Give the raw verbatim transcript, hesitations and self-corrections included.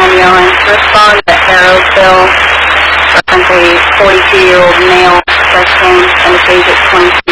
Young to respond to Harrowville, reference a forty-two-year-old male, first name indicates it's twenty.